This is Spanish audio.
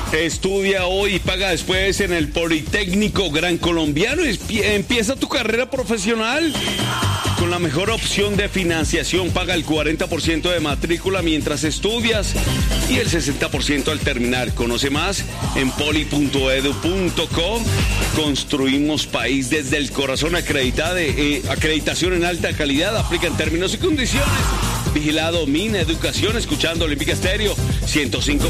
Estudia hoy y paga después en el Politécnico Gran Colombiano. Empieza tu carrera profesional con la mejor opción de financiación. Paga el 40% de matrícula mientras estudias y el 60% al terminar. Conoce más en poli.edu.co. Construimos país desde el corazón. Acreditación en alta calidad. Aplica en términos y condiciones. Vigilado Min Educación, escuchando Olímpica Estéreo 105.